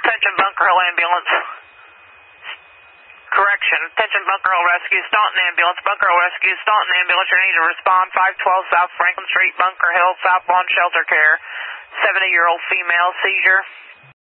Attention Bunker Hill Ambulance. Correction. Attention Bunker Hill Rescue, Staunton Ambulance. Bunker Hill Rescue, Staunton Ambulance. You need to respond 512 South Franklin Street, Bunker Hill, southbound shelter care. 70-year-old female, seizure.